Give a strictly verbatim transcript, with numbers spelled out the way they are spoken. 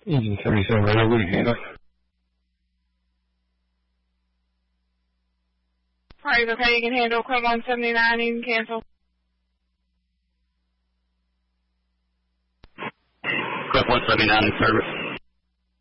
Engine seventy-seven radio, we can handle it. Alright, okay, you can handle Club one seventy-nine, you can cancel. Club one seventy-nine in service.